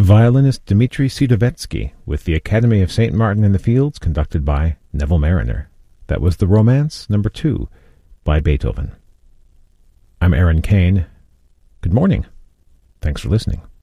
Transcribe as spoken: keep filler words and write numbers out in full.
violinist Dmitri Sidovetsky with the Academy of Saint Martin in the Fields, conducted by Neville Mariner. That was the Romance number two by Beethoven. I'm Aaron Kane. Good morning. Thanks for listening.